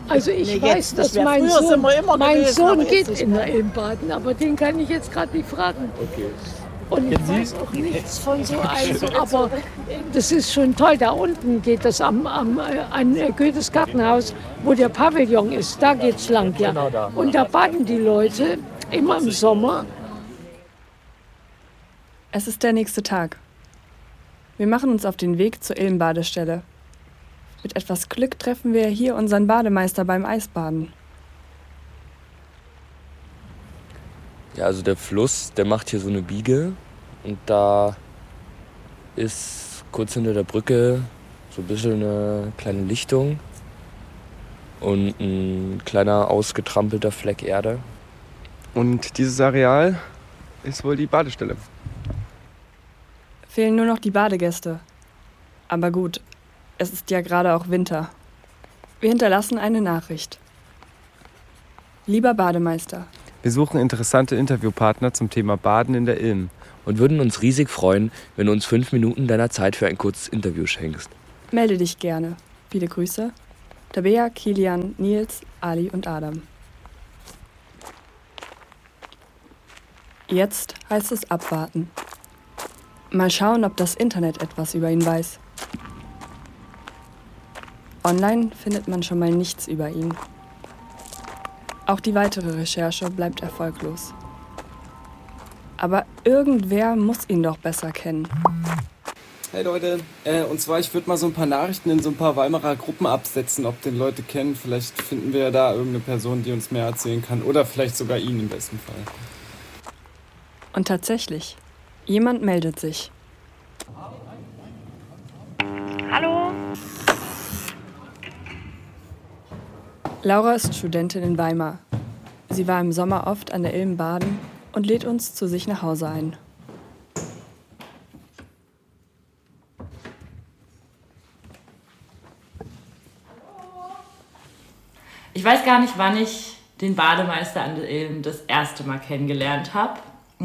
Also ich weiß, dass mein Sohn geht in der Ilm baden, aber den kann ich jetzt gerade nicht fragen. Okay. Und ich weiß auch nichts von so einem, aber das ist schon toll. Da unten geht das an Goethes Gartenhaus, wo der Pavillon ist, da geht's lang, ja. Genau da. Und da baden die Leute immer im Sommer. Es ist der nächste Tag. Wir machen uns auf den Weg zur Ilm-Badestelle. Mit etwas Glück treffen wir hier unseren Bademeister beim Eisbaden. Ja, also der Fluss, der macht hier so eine Biege und da ist kurz hinter der Brücke so ein bisschen eine kleine Lichtung und ein kleiner ausgetrampelter Fleck Erde. Und dieses Areal ist wohl die Badestelle. Fehlen nur noch die Badegäste. Aber gut, es ist ja gerade auch Winter. Wir hinterlassen eine Nachricht. Lieber Bademeister, Wir suchen interessante Interviewpartner zum Thema Baden in der Ilm. Und würden uns riesig freuen, wenn du uns 5 Minuten deiner Zeit für ein kurzes Interview schenkst. melde dich gerne. Viele Grüße. Tabea, Kilian, Nils, Ali und Adam. Jetzt heißt es abwarten. Mal schauen, ob das Internet etwas über ihn weiß. Online findet man schon mal nichts über ihn. Auch die weitere Recherche bleibt erfolglos. Aber irgendwer muss ihn doch besser kennen. Hey Leute, und zwar ich würde mal so ein paar Nachrichten in so ein paar Weimarer Gruppen absetzen, ob den Leute kennen. Vielleicht finden wir da irgendeine Person, die uns mehr erzählen kann. Oder vielleicht sogar ihn im besten Fall. Und tatsächlich, jemand meldet sich. Hallo? Laura ist Studentin in Weimar. Sie war im Sommer oft an der Ilm baden und lädt uns zu sich nach Hause ein. Ich weiß gar nicht, wann ich den Bademeister an der Ilm das erste Mal kennengelernt habe.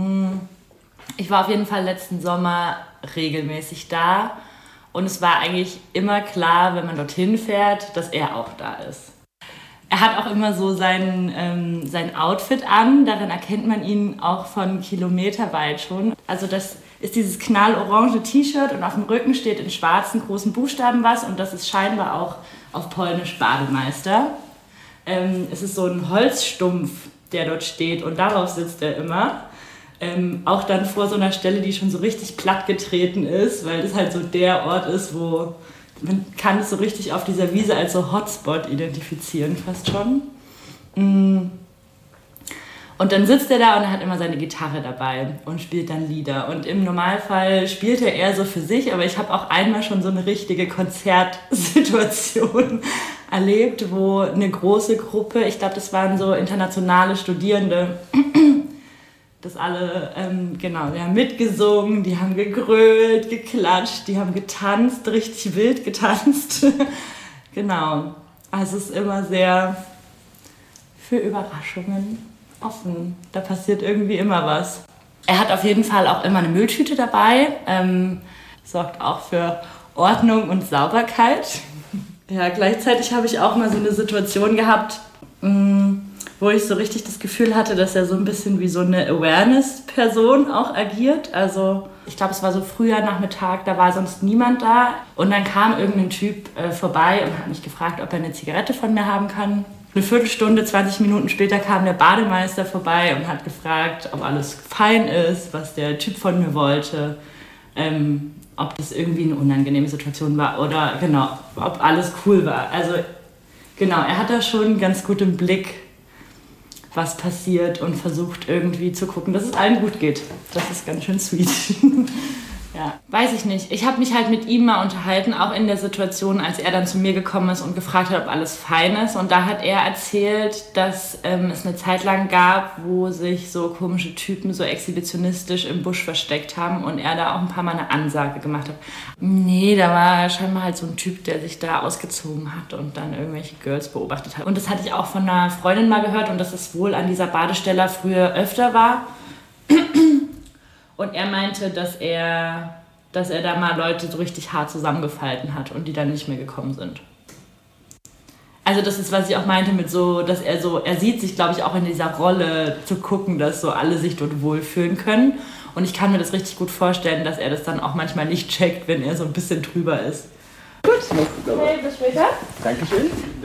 Ich war auf jeden Fall letzten Sommer regelmäßig da und es war eigentlich immer klar, wenn man dorthin fährt, dass er auch da ist. Er hat auch immer so sein Outfit an, daran erkennt man ihn auch von kilometerweit schon. Also das ist dieses knallorange T-Shirt und auf dem Rücken steht in schwarzen großen Buchstaben was und das ist scheinbar auch auf Polnisch Bademeister. Es ist so ein Holzstumpf, der dort steht und darauf sitzt er immer. Auch dann vor so einer Stelle, die schon so richtig plattgetreten ist, weil das halt so der Ort ist, wo man kann es so richtig auf dieser Wiese als so Hotspot identifizieren, fast schon. Und dann sitzt er da und er hat immer seine Gitarre dabei und spielt dann Lieder. Und im Normalfall spielt er eher so für sich, aber ich habe auch einmal schon so eine richtige Konzertsituation erlebt, wo eine große Gruppe, ich glaube, das waren so internationale Studierende, das alle, die haben mitgesungen, die haben gegrölt, geklatscht, die haben getanzt, richtig wild getanzt. Genau, also es ist immer sehr für Überraschungen offen. Da passiert irgendwie immer was. Er hat auf jeden Fall auch immer eine Mülltüte dabei, sorgt auch für Ordnung und Sauberkeit. Ja, gleichzeitig habe ich auch mal so eine Situation gehabt, wo ich so richtig das Gefühl hatte, dass er so ein bisschen wie so eine Awareness-Person auch agiert. Also ich glaube, es war so früher Nachmittag, da war sonst niemand da. Und dann kam irgendein Typ vorbei und hat mich gefragt, ob er eine Zigarette von mir haben kann. Eine Viertelstunde, 20 Minuten später kam der Bademeister vorbei und hat gefragt, ob alles fein ist, was der Typ von mir wollte, ob das irgendwie eine unangenehme Situation war oder genau, ob alles cool war. Also genau, er hat da schon einen ganz guten Blick, was passiert und versucht irgendwie zu gucken, dass es allen gut geht. Das ist ganz schön sweet. Ja, weiß ich nicht. Ich habe mich halt mit ihm mal unterhalten, auch in der Situation, als er dann zu mir gekommen ist und gefragt hat, ob alles fein ist. Und da hat er erzählt, dass es eine Zeit lang gab, wo sich so komische Typen so exhibitionistisch im Busch versteckt haben und er da auch ein paar Mal eine Ansage gemacht hat. Nee, da war scheinbar halt so ein Typ, der sich da ausgezogen hat und dann irgendwelche Girls beobachtet hat. Und das hatte ich auch von einer Freundin mal gehört und dass es wohl an dieser Badestelle früher öfter war. Und er meinte, dass er da mal Leute so richtig hart zusammengefalten hat und die dann nicht mehr gekommen sind. Also das ist, was ich auch meinte mit so, dass er sieht sich, glaube ich, auch in dieser Rolle zu gucken, dass so alle sich dort wohlfühlen können. Und ich kann mir das richtig gut vorstellen, dass er das dann auch manchmal nicht checkt, wenn er so ein bisschen drüber ist. Gut, okay, bis später. Dankeschön.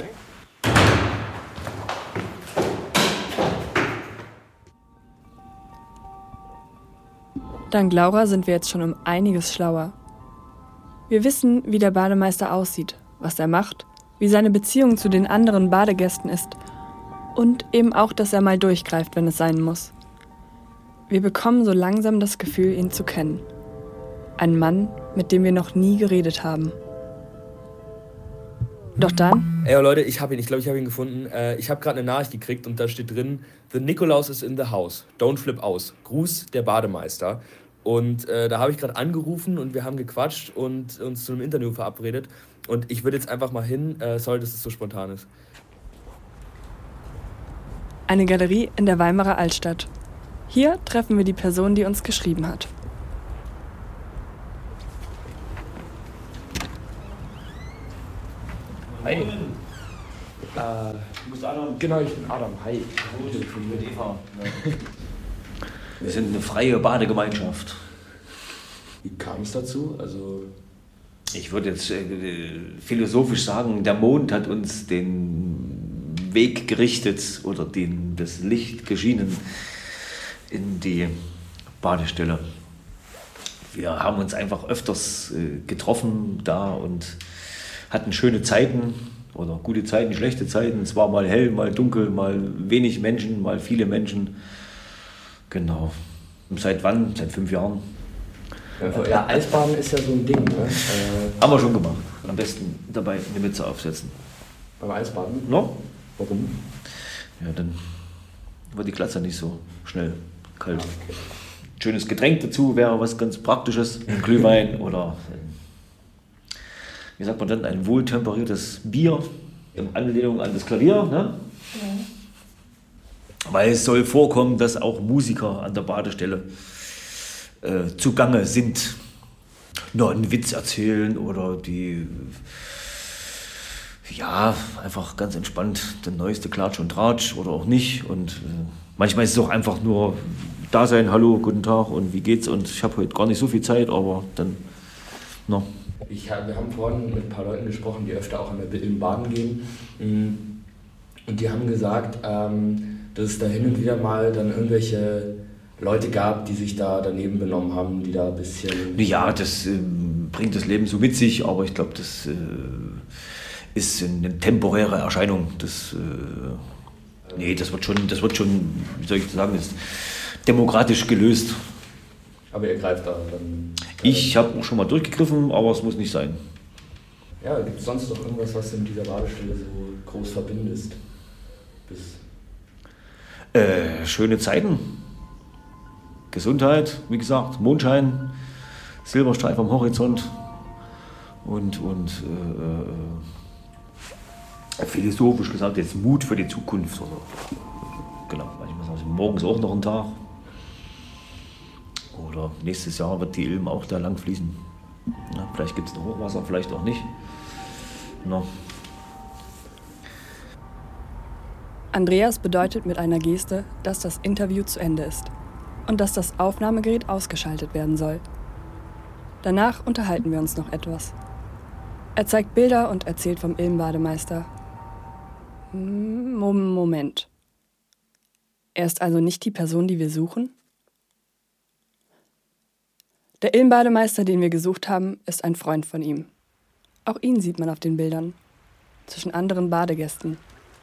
Dank Laura sind wir jetzt schon um einiges schlauer. Wir wissen, wie der Bademeister aussieht, was er macht, wie seine Beziehung zu den anderen Badegästen ist und eben auch, dass er mal durchgreift, wenn es sein muss. Wir bekommen so langsam das Gefühl, ihn zu kennen. Ein Mann, mit dem wir noch nie geredet haben. Doch dann... Ey Leute, ich glaube, ich habe ihn gefunden. Ich habe gerade eine Nachricht gekriegt und da steht drin: The Nikolaus is in the house. Don't flip aus. Gruß, der Bademeister. Und da habe ich gerade angerufen und wir haben gequatscht und uns zu einem Interview verabredet. Und ich würde jetzt einfach mal hin. Sorry, dass es so spontan ist. Eine Galerie in der Weimarer Altstadt. Hier treffen wir die Person, die uns geschrieben hat. Hi. Genau, ich bin Adam. Hi. Mit Eva. Wir sind eine freie Badegemeinschaft. Wie kam es dazu? Also Ich würde jetzt philosophisch sagen, der Mond hat uns den Weg gerichtet oder das Licht geschienen in die Badestelle. Wir haben uns einfach öfters getroffen da und hatten schöne Zeiten oder gute Zeiten, schlechte Zeiten. Es war mal hell, mal dunkel, mal wenig Menschen, mal viele Menschen. Genau. Und seit wann? Seit 5 Jahren. ja, Eisbaden ist ja so ein Ding, ne? Haben wir schon gemacht. Am besten dabei eine Mütze aufsetzen. Beim Eisbaden? No? Warum? Ja, dann wird die Glatze nicht so schnell kalt. Schönes Getränk dazu wäre was ganz Praktisches. Ein Glühwein oder, wie sagt man dann, ein wohltemperiertes Bier in Anlehnung an das Klavier. Ne? Ja. Weil es soll vorkommen, dass auch Musiker an der Badestelle zugange sind. Nur einen Witz erzählen oder die, ja, einfach ganz entspannt der neueste Klatsch und Tratsch oder auch nicht. Und manchmal ist es auch einfach nur da sein, hallo, guten Tag und wie geht's? Und ich habe heute gar nicht so viel Zeit, aber dann, no. Wir haben vorhin mit ein paar Leuten gesprochen, die öfter auch im Baden gehen. Und die haben gesagt, dass es da hin und wieder mal dann irgendwelche Leute gab, die sich da daneben benommen haben, die da ein bisschen... Ja, das bringt das Leben so mit sich, aber ich glaube, das ist eine temporäre Erscheinung. Das wird schon, wie soll ich sagen, ist demokratisch gelöst. Aber ihr greift da dann... Ich habe auch schon mal durchgegriffen, aber es muss nicht sein. Ja, gibt es sonst noch irgendwas, was du mit dieser Badestelle so groß verbindest? Schöne Zeiten. Gesundheit, wie gesagt, Mondschein, Silberstreif am Horizont und philosophisch gesagt jetzt Mut für die Zukunft. Oder, genau, manchmal sagen sie, morgen ist auch noch ein Tag. Oder nächstes Jahr wird die Ilm auch da lang fließen. Ja, vielleicht gibt es noch Hochwasser, vielleicht auch nicht. No. Andreas bedeutet mit einer Geste, dass das Interview zu Ende ist und dass das Aufnahmegerät ausgeschaltet werden soll. Danach unterhalten wir uns noch etwas. Er zeigt Bilder und erzählt vom Ilm-Bademeister. Moment. Er ist also nicht die Person, die wir suchen? Der Ilm-Bademeister, den wir gesucht haben, ist ein Freund von ihm. Auch ihn sieht man auf den Bildern, zwischen anderen Badegästen.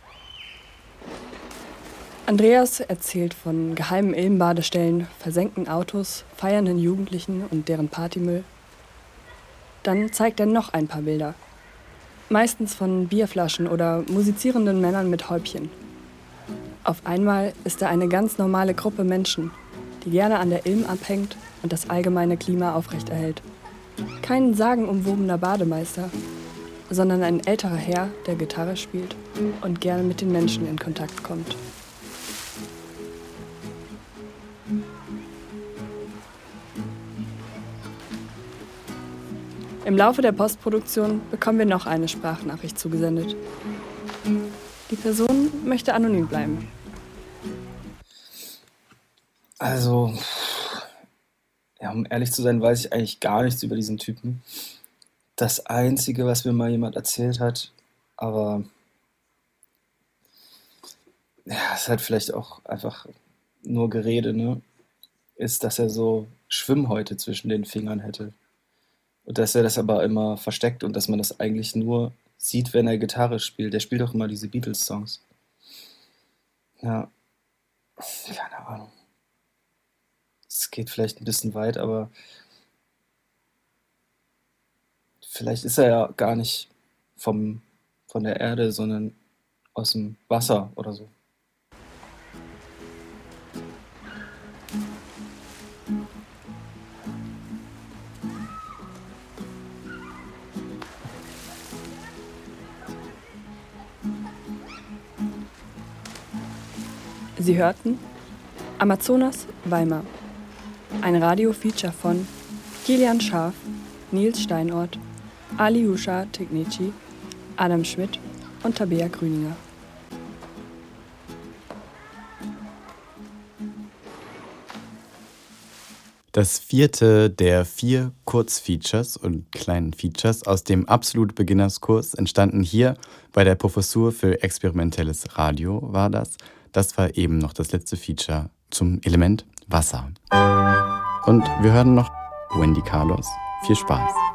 Andreas erzählt von geheimen Ilm-Badestellen, versenkten Autos, feiernden Jugendlichen und deren Partymüll. Dann zeigt er noch ein paar Bilder. Meistens von Bierflaschen oder musizierenden Männern mit Häubchen. Auf einmal ist er eine ganz normale Gruppe Menschen, die gerne an der Ilm abhängt und das allgemeine Klima aufrechterhält. Kein sagenumwobener Bademeister, sondern ein älterer Herr, der Gitarre spielt und gerne mit den Menschen in Kontakt kommt. Im Laufe der Postproduktion bekommen wir noch eine Sprachnachricht zugesendet. Die Person möchte anonym bleiben. Also, ja, um ehrlich zu sein, weiß ich eigentlich gar nichts über diesen Typen. Das Einzige, was mir mal jemand erzählt hat, aber ja, ist halt vielleicht auch einfach nur Gerede, ne? Ist, dass er so Schwimmhäute zwischen den Fingern hätte. Und dass er das aber immer versteckt und dass man das eigentlich nur sieht, wenn er Gitarre spielt. Der spielt doch immer diese Beatles-Songs. Ja, keine Ahnung. Es geht vielleicht ein bisschen weit, aber vielleicht ist er ja gar nicht von der Erde, sondern aus dem Wasser oder so. Sie hörten Amazonas, Weimar. Ein Radio-Feature von Kilian Scharf, Nils Steinort, Aliusha Tegnici, Adam Schmidt und Tabea Grüninger. Das 4. der 4 Kurzfeatures und kleinen Features aus dem Absolut-Beginnerskurs entstanden hier bei der Professur für experimentelles Radio war das. Das war eben noch das letzte Feature zum Element Wasser. Und wir hören noch Wendy Carlos. Viel Spaß!